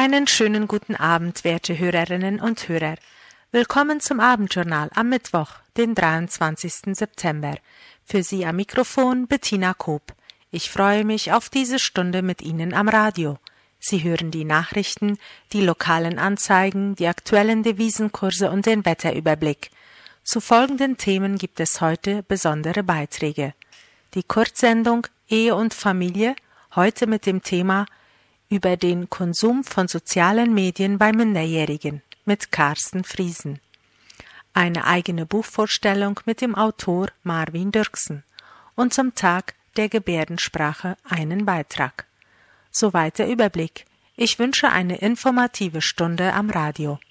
Einen schönen guten Abend, werte Hörerinnen und Hörer. Willkommen zum Abendjournal am Mittwoch, den 23. September. Für Sie am Mikrofon Bettina Koop. Ich freue mich auf diese Stunde mit Ihnen am Radio. Sie hören die Nachrichten, die lokalen Anzeigen, die aktuellen Devisenkurse und den Wetterüberblick. Zu folgenden Themen gibt es heute besondere Beiträge. Die Kurzsendung Ehe und Familie, heute mit dem Thema über den Konsum von sozialen Medien bei Minderjährigen mit Carsten Friesen. Eine eigene Buchvorstellung mit dem Autor Marvin Dirksen und zum Tag der Gebärdensprache einen Beitrag. Soweit der Überblick. Ich wünsche eine informative Stunde am Radio.